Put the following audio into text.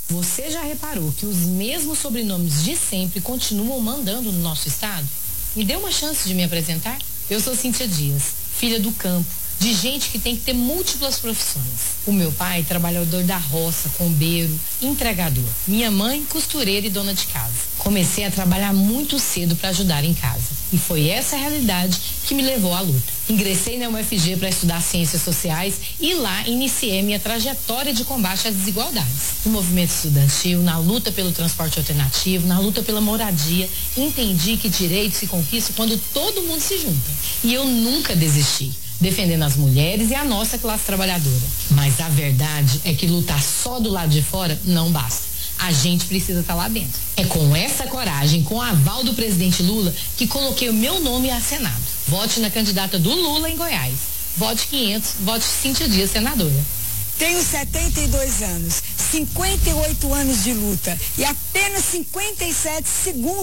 Você já reparou que os mesmos sobrenomes de sempre continuam mandando no nosso estado? Me dê uma chance de me apresentar? Eu sou Cíntia Dias, filha do campo, de gente que tem que ter múltiplas profissões. O meu pai, trabalhador da roça, combeiro, entregador. Minha mãe, costureira e dona de casa. Comecei a trabalhar muito cedo para ajudar em casa. E foi essa a realidade que me levou à luta. Ingressei na UFG para estudar ciências sociais e lá iniciei minha trajetória de combate às desigualdades. No movimento estudantil, na luta pelo transporte alternativo, na luta pela moradia, entendi que direitos se conquistam quando todo mundo se junta. E eu nunca desisti, defendendo as mulheres e a nossa classe trabalhadora. Mas a verdade é que lutar só do lado de fora não basta. A gente precisa estar lá dentro. É com essa coragem, com o aval do presidente Lula, que coloquei o meu nome a Senado. Vote na candidata do Lula em Goiás. Vote 500, vote Cíntia Dias, senadora. Tenho 72 anos, 58 anos de luta e apenas 57 segundos